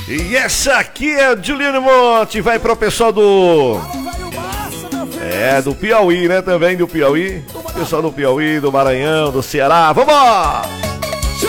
E essa aqui é Juliano Monte, vai pro pessoal do... do Piauí, né? Também do Piauí. Pessoal do Piauí, do Maranhão, do Ceará. Vamos!